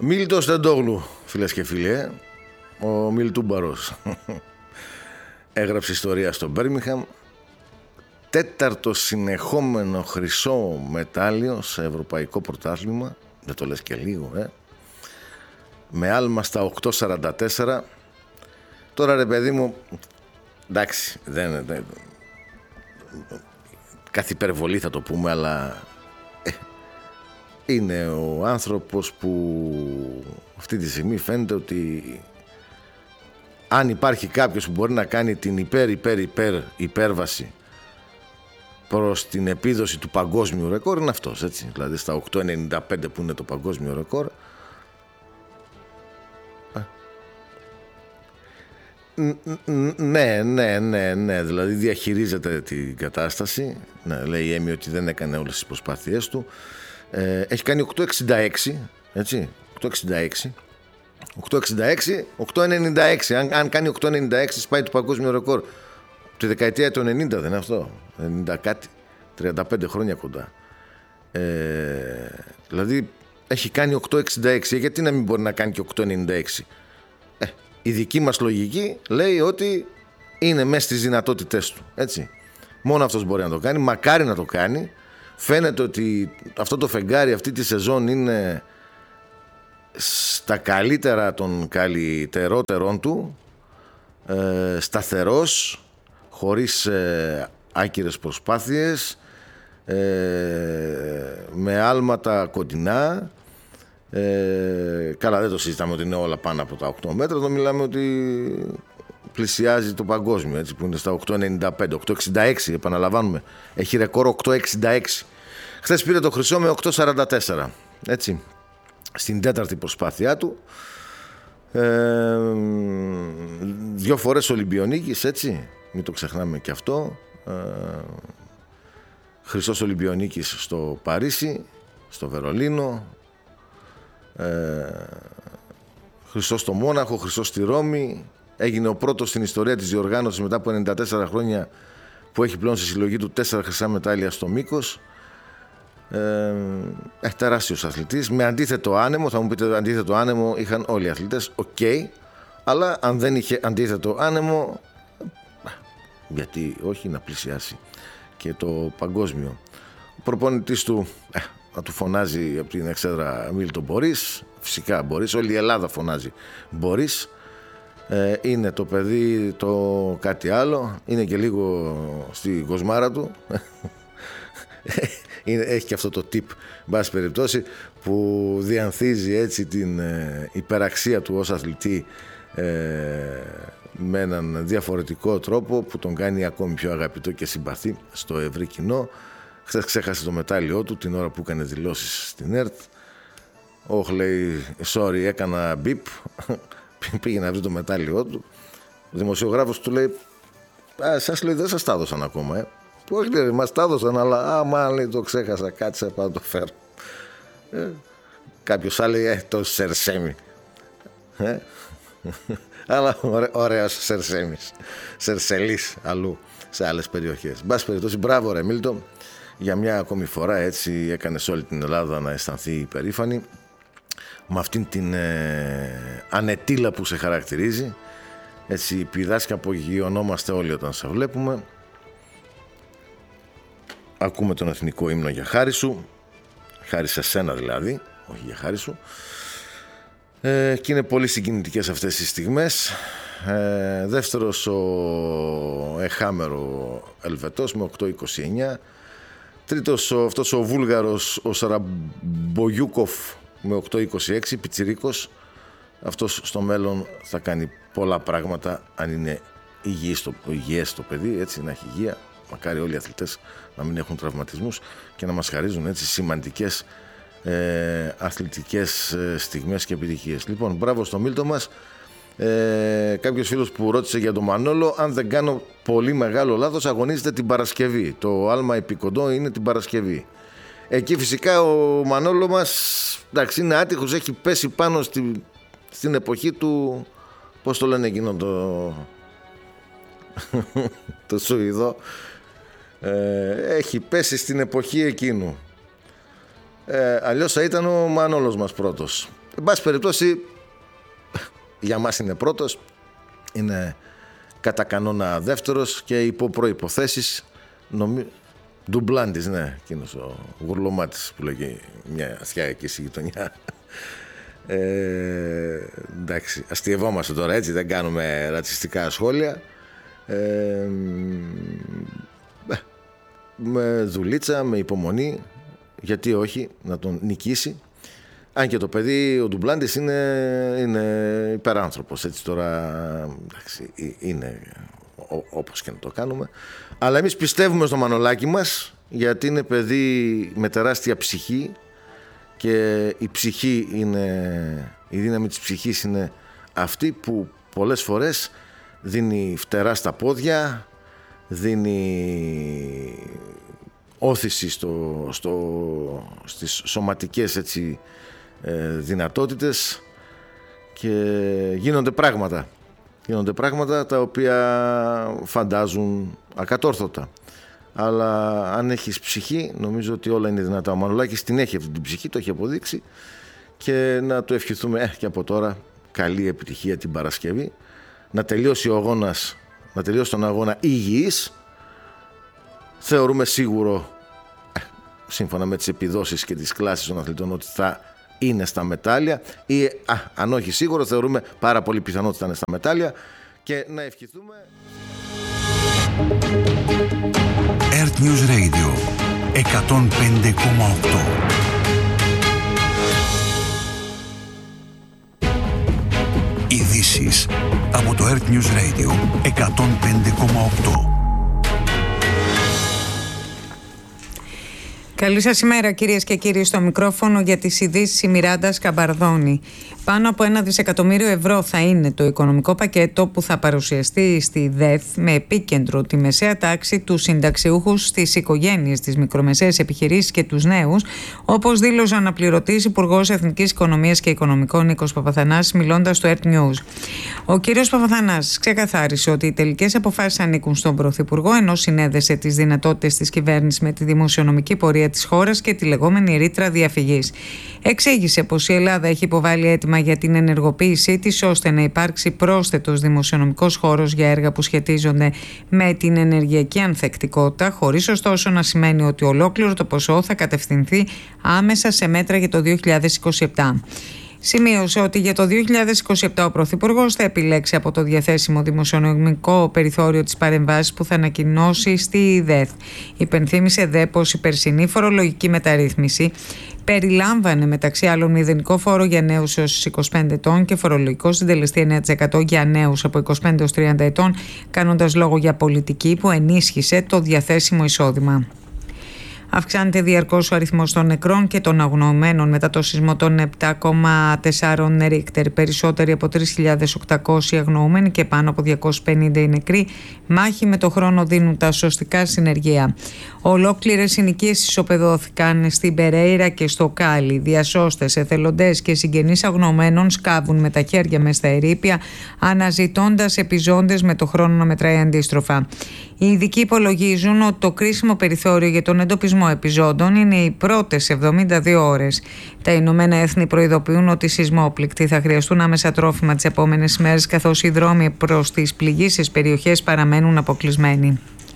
Μίλτος Τεντόγλου, φίλες και φίλοι, ο Μιλτούμπαρος. Έγραψε ιστορία στο Μπέρμιγχαμ. Τέταρτο συνεχόμενο χρυσό μετάλλιο σε ευρωπαϊκό πρωτάθλημα. Δεν το λες και λίγο, με άλμα στα 8.44. Τώρα ρε παιδί μου, εντάξει, δεν κάθε υπερβολή θα το πούμε, αλλά είναι ο άνθρωπος που αυτή τη στιγμή φαίνεται ότι αν υπάρχει κάποιος που μπορεί να κάνει την υπέρβαση προς την επίδοση του παγκόσμιου ρεκόρ, είναι αυτός, έτσι. Δηλαδή στα 8.95 που είναι το παγκόσμιο ρεκόρ, ναι, δηλαδή διαχειρίζεται την κατάσταση. Ναι, λέει η Έμι ότι δεν έκανε όλες τις προσπάθειές του. Έχει κάνει 8.66, έτσι, 8.96, αν κάνει 8.96 σπάει το παγκόσμιο ρεκόρ τη δεκαετία του 90, δεν είναι αυτό, 90 κάτι, 35 χρόνια κοντά. Δηλαδή έχει κάνει 8.66, γιατί να μην μπορεί να κάνει και 8.96? Η δική μας λογική λέει ότι είναι μέσα στις δυνατότητές του, έτσι. Μόνο αυτός μπορεί να το κάνει, μακάρι να το κάνει. Φαίνεται ότι αυτό το φεγγάρι αυτή τη σεζόν είναι στα καλύτερα των καλύτερότερων του, σταθερός, χωρίς άκυρες προσπάθειες, με άλματα κοντινά. Καλά, δεν το συζητάμε ότι είναι όλα πάνω από τα 8 μέτρα. Εδώ μιλάμε ότι πλησιάζει το παγκόσμιο, έτσι, που είναι στα 8.95, 8.66, επαναλαμβάνουμε. Έχει ρεκόρ 8.66. Χθες πήρε το χρυσό με 8.44, έτσι, στην τέταρτη προσπάθειά του. 2 φορές Ολυμπιονίκης, έτσι, μην το ξεχνάμε και αυτό. Χρυσός Ολυμπιονίκης στο Παρίσι, στο Βερολίνο, χρυσός στο Μόναχο, χρυσός στη Ρώμη. Έγινε ο πρώτος στην ιστορία της διοργάνωσης μετά από 94 χρόνια που έχει πλέον στη συλλογή του 4 χρυσά μετάλλια στο μήκος. Τεράστιος αθλητής, με αντίθετο άνεμο. Θα μου πείτε, αντίθετο άνεμο είχαν όλοι οι αθλητές, αλλά αν δεν είχε αντίθετο άνεμο, γιατί όχι να πλησιάσει και το παγκόσμιο. Ο προπονητής του να του φωνάζει από την εξέδρα Μίλτο Μπορίς, φυσικά Μπορίς, όλη η Ελλάδα φωνάζει Μπορίς. Είναι το παιδί το κάτι άλλο, είναι και λίγο στη κοσμάρα του. Έχει και αυτό το tip, μπας περιπτώσει, που διανθίζει έτσι την υπεραξία του ως αθλητή με έναν διαφορετικό τρόπο που τον κάνει ακόμη πιο αγαπητό και συμπαθή στο ευρύ κοινό. Χθες ξέχασε το μετάλλιό του την ώρα που έκανε δηλώσεις στην ΕΡΤ. Λέει, sorry, έκανα μπιπ. Πήγε να βρει το μετάλλιό του. Ο δημοσιογράφος του λέει, σας λέει, δεν σας τα έδωσαν ακόμα, Όχι, λέει, μας τα έδωσαν, αλλά λέει, το ξέχασα, κάτσε πάω να το φέρω. Κάποιος άλλο λέει, το Σερσέμι. Αλλά ωραίος Σερσέμις, Σερσελής αλλού σε άλλες περιοχές. Μπας περιπτώσει, μπράβο ρε Μίλτο, για μια ακόμη φορά, έτσι έκανες όλη την Ελλάδα να αισθανθεί υπερήφανη με αυτήν την ανετήλα που σε χαρακτηρίζει. Έτσι πηδάς και απογειωνόμαστε όλοι όταν σε βλέπουμε. Ακούμε τον εθνικό ύμνο για χάρη σου, χάρη σε σένα δηλαδή, όχι για χάρη σου. Και είναι πολύ συγκινητικές αυτές οι στιγμές. Δεύτερος ο Εχάμερο Ελβετός με 8.29. Τρίτος αυτός ο Βούλγαρος ο Σαραμπογιούκοφ με 8.26, πιτσιρίκος. Αυτός στο μέλλον θα κάνει πολλά πράγματα, αν είναι υγιές το παιδί, έτσι, να έχει υγεία. Μακάρι όλοι οι αθλητές να μην έχουν τραυματισμούς και να μας χαρίζουν έτσι σημαντικές αθλητικές στιγμές και επιτυχίες. Λοιπόν, μπράβο στο Μίλτο μας. Κάποιος φίλος που ρώτησε για τον Μανόλο, αν δεν κάνω πολύ μεγάλο λάθος, αγωνίζεται την Παρασκευή. Το άλμα επικοντό είναι την Παρασκευή. Εκεί φυσικά ο Μανόλο μας, εντάξει, είναι άτυχος, έχει πέσει πάνω στην εποχή του, πώς το λένε εκείνο το Σουηδό, έχει πέσει στην εποχή εκείνου. Αλλιώς θα ήταν ο Μανόλος μας πρώτος. Εν πάση περιπτώσει, για μας είναι πρώτος, είναι κατά κανόνα δεύτερος και υπό προϋποθέσεις Ντουμπλάντης, ναι, εκείνος ο γουρλωμάτης που λέγει μια αστιά εκεί στη γειτονιά. Εντάξει, αστειευόμαστε τώρα, έτσι, δεν κάνουμε ρατσιστικά σχόλια. Με δουλίτσα, με υπομονή, γιατί όχι, να τον νικήσει. Αν και το παιδί, ο Ντουμπλάντης είναι υπεράνθρωπος, έτσι τώρα, εντάξει, είναι όπως και να το κάνουμε. Αλλά εμείς πιστεύουμε στο Μανολάκι μας, γιατί είναι παιδί με τεράστια ψυχή και η ψυχή η δύναμη της ψυχής είναι αυτή που πολλές φορές δίνει φτερά στα πόδια, δίνει όθηση στις σωματικές, έτσι, δυνατότητες και γίνονται πράγματα τα οποία φαντάζουν ακατόρθωτα. Αλλά αν έχεις ψυχή, νομίζω ότι όλα είναι δυνατά. Ο Μανολάκης την έχει αυτή την ψυχή, το έχει αποδείξει, και να του ευχηθούμε και από τώρα καλή επιτυχία την Παρασκευή, να τελειώσει τον αγώνα υγιής. Θεωρούμε σίγουρο, σύμφωνα με τις επιδόσεις και τις κλάσεις των αθλητών, ότι θα είναι στα μετάλλια, ή αν όχι σίγουρο, θεωρούμε πάρα πολύ πιθανό ότι θα είναι στα μετάλλια, και να ευχηθούμε. Earth News Radio 105,8. Ειδήσεις από το Earth News Radio 105,8. Καλή σας ημέρα, κυρίες και κύριοι. Στο μικρόφωνο για τις ειδήσεις η Μιράντα Σκαμπαρδόνη. Πάνω από 1 δισεκατομμύριο ευρώ θα είναι το οικονομικό πακέτο που θα παρουσιαστεί στη ΔΕΘ, με επίκεντρο τη μεσαία τάξη, τους συνταξιούχους, στις οικογένειες, τις μικρομεσαίες επιχειρήσεις και τους νέους, όπως δήλωσε ο αναπληρωτής Υπουργός Εθνικής Οικονομίας και Οικονομικών Νίκος Παπαθανάσης, μιλώντας στο Earth News. Ο κύριος Παπαθανάσης ξεκαθάρισε ότι οι τελικές αποφάσεις ανήκουν στον Πρωθυπουργό, ενώ συνέδεσε τις δυνατότητες της κυβέρνησης με τη δημοσιονομική πορεία της χώρας και τη λεγόμενη ρήτρα διαφυγής. Εξήγησε πως η Ελλάδα έχει υποβάλει αίτημα για την ενεργοποίησή της, ώστε να υπάρξει πρόσθετος δημοσιονομικός χώρος για έργα που σχετίζονται με την ενεργειακή ανθεκτικότητα, χωρίς ωστόσο να σημαίνει ότι ολόκληρο το ποσό θα κατευθυνθεί άμεσα σε μέτρα για το 2027. Σημείωσε ότι για το 2027 ο Πρωθυπουργός θα επιλέξει από το διαθέσιμο δημοσιονομικό περιθώριο τις παρεμβάσεις που θα ανακοινώσει στη ΔΕΘ. Υπενθύμησε δε πως η περσινή φορολογική μεταρρύθμιση περιλάμβανε μεταξύ άλλων μηδενικό φόρο για νέους έως 25 ετών και φορολογικό συντελεστή 9% για νέους από 25 έως 30 ετών, κάνοντας λόγο για πολιτική που ενίσχυσε το διαθέσιμο εισόδημα. Αυξάνεται διαρκώς ο αριθμός των νεκρών και των αγνοωμένων μετά το σεισμό των 7,4 Ρίχτερ. Περισσότεροι από 3.800 αγνοούμενοι και πάνω από 250 οι νεκροί. Μάχη με το χρόνο δίνουν τα σωστικά συνεργεία. Ολόκληρες συνοικίες ισοπεδώθηκαν στην Περέιρα και στο Κάλι. Διασώστες, εθελοντές και συγγενείς αγνοωμένων σκάβουν με τα χέρια μες στα ερείπια, αναζητώντας επιζώντες με το χρόνο να μετράει αντίστροφα. Οι ειδικοί υπολογίζουν ότι το κρίσιμο περιθώριο για τον εντοπισμό επιζώντων είναι οι πρώτες 72 ώρες. Τα Ηνωμένα Έθνη προειδοποιούν ότι οι σεισμόπληκτοι θα χρειαστούν άμεσα τρόφιμα τις επόμενες ημέρες, καθώς οι δρόμοι προς τις πληγήσεις περιοχές παραμένουν αποκλεισμένοι.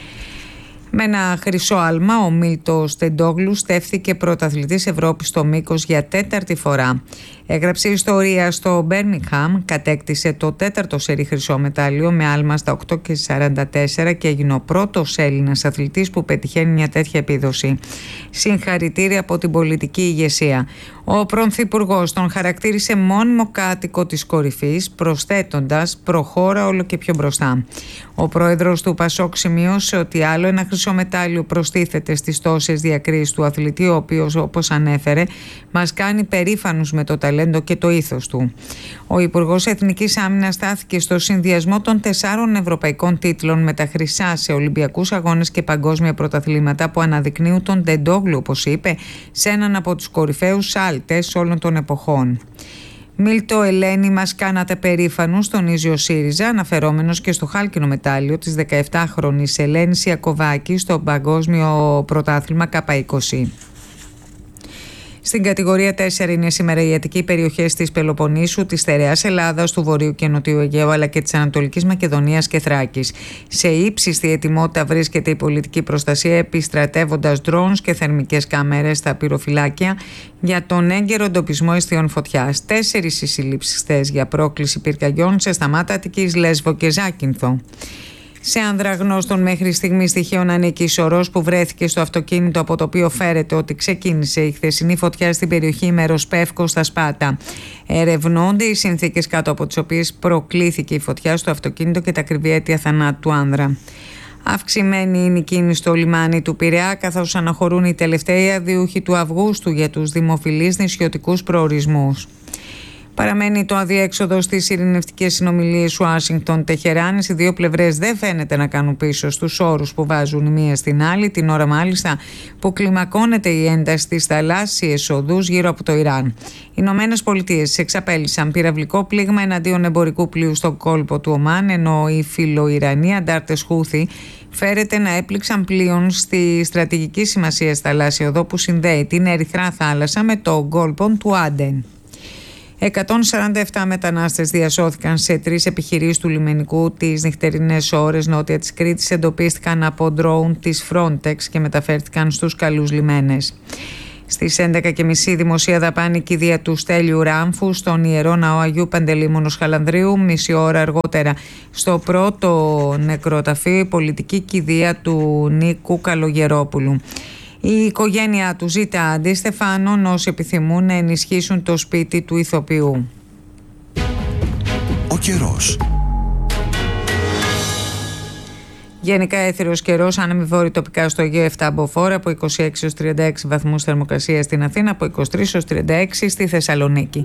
Με ένα χρυσό άλμα, ο Μίλτος Τεντόγλου στέφθηκε πρωταθλητής Ευρώπης στο μήκος για τέταρτη φορά. Έγραψε ιστορία στο Μπέρμιγχαμ, κατέκτησε το τέταρτο σερί χρυσό μετάλλιο με άλμα στα 8,44 και έγινε ο πρώτος Έλληνας αθλητής που πετυχαίνει μια τέτοια επίδοση. Συγχαρητήρια από την πολιτική ηγεσία. Ο πρωθυπουργός τον χαρακτήρισε μόνιμο κάτοικο της κορυφής, προσθέτοντας «προχώρα όλο και πιο μπροστά». Ο πρόεδρος του Πασόκ σημείωσε ότι άλλο ένα χρυσό μετάλλιο προστίθεται στις τόσες διακρίσεις του αθλητή, ο οποίος, όπως ανέφερε, μας κάνει περήφανους με το ταλέντο και το ήθος του. Ο Υπουργός Εθνικής Άμυνας στάθηκε στο συνδυασμό των 4 ευρωπαϊκών τίτλων με τα χρυσά σε Ολυμπιακούς Αγώνες και παγκόσμια πρωταθλήματα που αναδεικνύουν τον Τεντόγλου, όπως είπε, σε έναν από τους κορυφαίους σάλτες όλων των εποχών. Μίλτο, Ελένη, μας κάνατε περήφανους, τονίζει ο ΣΥΡΙΖΑ, αναφερόμενος και στο χάλκινο μετάλλιο της 17χρονης Ελένης Ιακωβάκη στο παγκόσμιο πρωτάθλημα K20. Στην κατηγορία 4 είναι σήμερα οι αττικοί περιοχές της Πελοποννήσου, της Στερεάς Ελλάδας, του Βορείου και Νοτιού Αιγαίου αλλά και της Ανατολικής Μακεδονίας και Θράκης. Σε ύψιστη ετοιμότητα βρίσκεται η πολιτική προστασία, επιστρατεύοντας drones και θερμικές κάμερες στα πυροφυλάκια για τον έγκαιρο εντοπισμό αιστείων φωτιάς. 4 οι συλλήψεις χθες για πρόκληση πυρκαγιών σε Σταμάτα, Αττικής, Λέσβο και Ζάκυνθο. Σε ανδραγνώστων μέχρι στιγμή στοιχείων ανήκει η σωρός που βρέθηκε στο αυτοκίνητο από το οποίο φέρεται ότι ξεκίνησε η χθεσινή φωτιά στην περιοχή Μεροσπεύκο στα Σπάτα. Ερευνώνται οι συνθήκες κάτω από τις οποίες προκλήθηκε η φωτιά στο αυτοκίνητο και τα ακριβή αίτια θανάτου του άνδρα. Αυξημένη είναι η κίνηση στο λιμάνι του Πειραιά, καθώς αναχωρούν οι τελευταίοι αδιούχοι του Αυγούστου για τους δημοφιλείς νησιωτικούς προορισμούς. Παραμένει το αδιέξοδο στις ειρηνευτικές συνομιλίες Ουάσιγκτον-Τεχεράνη. Οι δύο πλευρές δεν φαίνεται να κάνουν πίσω στους όρους που βάζουν η μία στην άλλη, την ώρα μάλιστα που κλιμακώνεται η ένταση στις θαλάσσιες οδούς γύρω από το Ιράν. Οι Ηνωμένες Πολιτείες εξαπέλυσαν πυραυλικό πλήγμα εναντίον εμπορικού πλοίου στον κόλπο του Ομάν, ενώ οι φιλοϊρανοί αντάρτες Χούθη φέρεται να έπληξαν πλοίων στη στρατηγική σημασία θαλάσσια οδό που συνδέει την Ερυθρά Θάλασσα με το κόλπο του Άντεν. 147 μετανάστες διασώθηκαν σε 3 επιχειρήσεις του λιμενικού τις νυχτερινές ώρες νότια της Κρήτης. Εντοπίστηκαν από ντρόουν της Frontex και μεταφέρθηκαν στους καλούς λιμένες. Στις 11.30 δημοσία δαπάνη κηδεία του Στέλιου Ράμφου στον Ιερό Ναό Αγίου Παντελεήμονος Χαλανδρίου. Μισή ώρα αργότερα στο πρώτο νεκροταφείο η πολιτική κηδεία του Νίκου Καλογερόπουλου. Η οικογένειά του ζητά αντίστεφανον όσοι επιθυμούν να ενισχύσουν το σπίτι του ηθοποιού. Ο καιρός. Γενικά έθριος καιρός, άνεμοι βόρειοι τοπικά στο Αιγαίο 7 μποφόρ, από 26 έως 36 βαθμούς θερμοκρασία στην Αθήνα, από 23 έως 36 στη Θεσσαλονίκη.